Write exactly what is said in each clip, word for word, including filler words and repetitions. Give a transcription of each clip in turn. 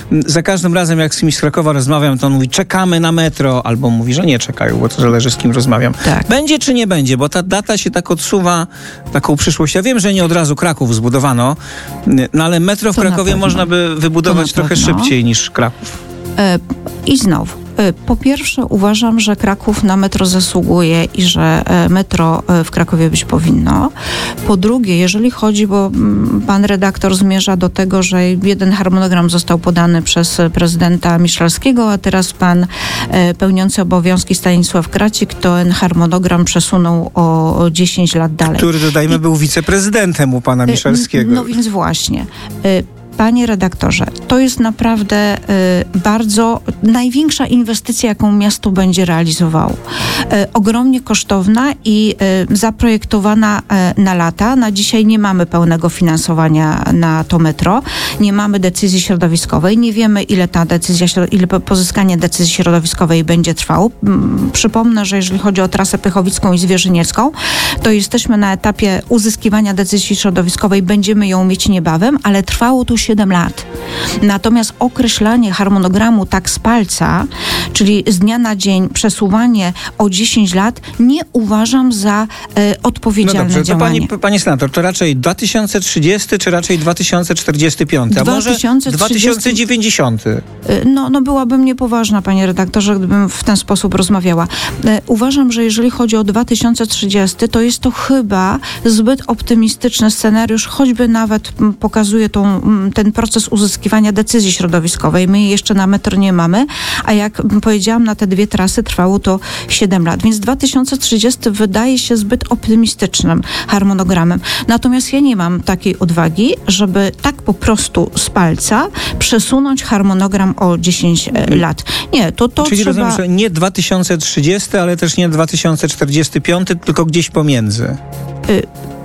za każdym razem, jak z kimś z Krakowa rozmawiam, to on mówi, czekamy na metro, albo mówi, że nie czekają, bo to zależy, z kim rozmawiam. Tak. Będzie czy nie będzie, bo ta data się tak odsuwa taką przyszłość. Ja wiem, że nie od razu Kraków zbudowano, no ale metro w To Krakowie można by wybudować trochę pewno. szybciej niż Kraków. E, I znowu. Po pierwsze, uważam, że Kraków na metro zasługuje i że metro w Krakowie być powinno. Po drugie, jeżeli chodzi, bo pan redaktor zmierza do tego, że jeden harmonogram został podany przez prezydenta Miszalskiego, a teraz pan pełniący obowiązki Stanisław Kracik ten harmonogram przesunął o dziesięć lat dalej. Który, dodajmy, I, był wiceprezydentem u pana Miszalskiego. No więc właśnie. Panie redaktorze, to jest naprawdę y, bardzo największa inwestycja, jaką miasto będzie realizowało. Y, ogromnie kosztowna i y, zaprojektowana y, na lata. Na dzisiaj nie mamy pełnego finansowania na to metro. Nie mamy decyzji środowiskowej. Nie wiemy, ile ta decyzja, ile pozyskanie decyzji środowiskowej będzie trwało. Mm, przypomnę, że jeżeli chodzi o trasę Pychowicką i Zwierzyniecką, to jesteśmy na etapie uzyskiwania decyzji środowiskowej. Będziemy ją mieć niebawem, ale trwało tu siedem lat. Natomiast określanie harmonogramu tak z palca, czyli z dnia na dzień przesuwanie o dziesięć lat, nie uważam za e, odpowiedzialne no dobrze, działanie. To pani, pani senator, to raczej dwa tysiące trzydziesty czy raczej dwa tysiące czterdziesty piąty, a może dwa tysiące dziewięćdziesiąty? No, no byłabym niepoważna, panie redaktorze, gdybym w ten sposób rozmawiała. E, uważam, że jeżeli chodzi o dwa tysiące trzydziesty, to jest to chyba zbyt optymistyczny scenariusz, choćby nawet m, pokazuje tą ten proces uzyskiwania decyzji środowiskowej. My jej jeszcze na metro nie mamy, a jak powiedziałam, na te dwie trasy trwało to siedem lat. Więc dwa tysiące trzydziesty wydaje się zbyt optymistycznym harmonogramem. Natomiast ja nie mam takiej odwagi, żeby tak po prostu z palca przesunąć harmonogram o dziesięć lat. Nie, to to Czyli trzeba... rozumiem, że nie dwa tysiące trzydziesty, ale też nie dwa tysiące czterdziesty piąty, tylko gdzieś pomiędzy. Y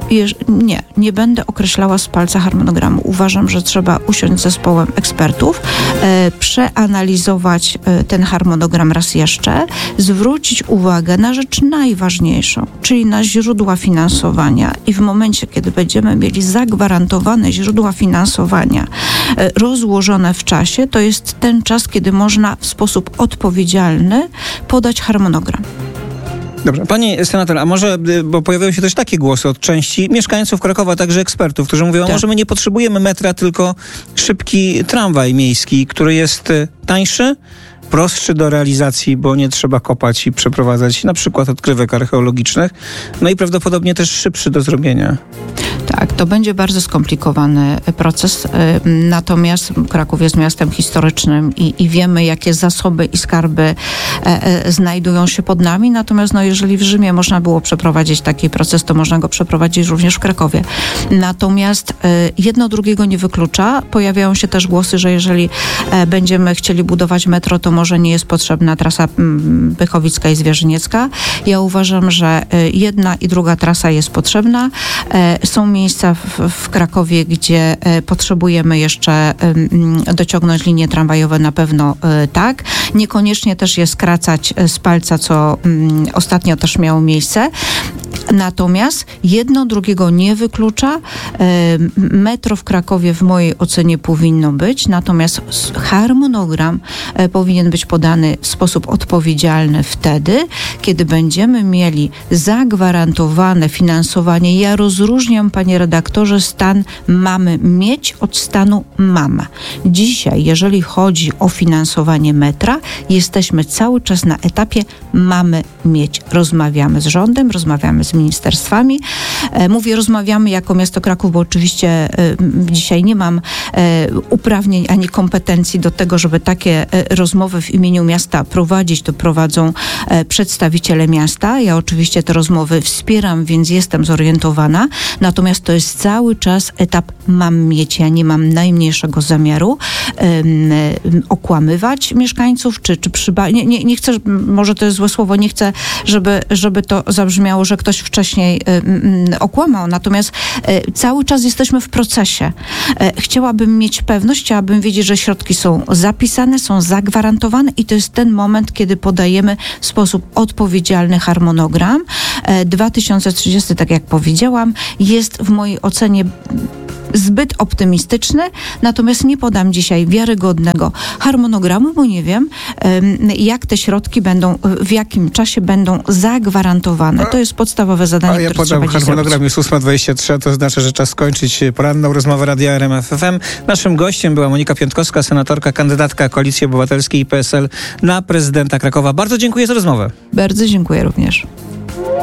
Nie, nie będę określała z palca harmonogramu. Uważam, że trzeba usiąść z zespołem ekspertów, e, przeanalizować e, ten harmonogram raz jeszcze, zwrócić uwagę na rzecz najważniejszą, czyli na źródła finansowania i w momencie, kiedy będziemy mieli zagwarantowane źródła finansowania e, rozłożone w czasie, to jest ten czas, kiedy można w sposób odpowiedzialny podać harmonogram. Dobrze. Pani senator, a może, bo pojawiają się też takie głosy od części mieszkańców Krakowa, także ekspertów, którzy mówią, tak. a może my nie potrzebujemy metra, tylko szybki tramwaj miejski, który jest tańszy, prostszy do realizacji, bo nie trzeba kopać i przeprowadzać na przykład odkrywek archeologicznych, no i prawdopodobnie też szybszy do zrobienia. Tak, to będzie bardzo skomplikowany proces, natomiast Kraków jest miastem historycznym i, i wiemy, jakie zasoby i skarby e, e, znajdują się pod nami, natomiast no, jeżeli w Rzymie można było przeprowadzić taki proces, to można go przeprowadzić również w Krakowie. Natomiast e, jedno drugiego nie wyklucza. Pojawiają się też głosy, że jeżeli e, będziemy chcieli budować metro, to może nie jest potrzebna trasa m, Pychowicka i Zwierzyniecka. Ja uważam, że e, jedna i druga trasa jest potrzebna. E, są miejsca w, w Krakowie, gdzie e, potrzebujemy jeszcze e, dociągnąć linie tramwajowe, na pewno e, tak. Niekoniecznie też je skracać z palca, co m, ostatnio też miało miejsce. Natomiast jedno drugiego nie wyklucza. E, metro w Krakowie w mojej ocenie powinno być, natomiast harmonogram e, powinien być podany w sposób odpowiedzialny wtedy, kiedy będziemy mieli zagwarantowane finansowanie. Ja rozróżniam, panie redaktorze, stan mamy mieć od stanu mama. Dzisiaj, jeżeli chodzi o finansowanie metra, jesteśmy cały czas na etapie mamy mieć. Rozmawiamy z rządem, rozmawiamy z ministerstwami. E, mówię rozmawiamy jako miasto Kraków, bo oczywiście e, dzisiaj nie mam e, uprawnień ani kompetencji do tego, żeby takie e, rozmowy w imieniu miasta prowadzić. To prowadzą e, przedstawiciele miasta. Ja oczywiście te rozmowy wspieram, więc jestem zorientowana. Natomiast to jest cały czas etap mam mieć. Ja nie mam najmniejszego zamiaru um, okłamywać mieszkańców, czy, czy przyba... Nie, nie, nie chcę, może to jest złe słowo, nie chcę, żeby, żeby to zabrzmiało, że ktoś wcześniej um, okłamał. Natomiast um, cały czas jesteśmy w procesie. Um, chciałabym mieć pewność, chciałabym wiedzieć, że środki są zapisane, są zagwarantowane i to jest ten moment, kiedy podajemy w sposób odpowiedzialny harmonogram. Um, dwa tysiące trzydziesty, tak jak powiedziałam, jest w mojej ocenie zbyt optymistyczny, natomiast nie podam dzisiaj wiarygodnego harmonogramu, bo nie wiem, jak te środki będą, w jakim czasie będą zagwarantowane. To jest podstawowe zadanie, A ja które trzeba podam dziś harmonogram, zrobić. jest ósma dwadzieścia trzy, to znaczy, że czas skończyć poranną rozmowę Radia R M F F M. Naszym gościem była Monika Piątkowska, senatorka, kandydatka Koalicji Obywatelskiej i P S L na prezydenta Krakowa. Bardzo dziękuję za rozmowę. Bardzo dziękuję również.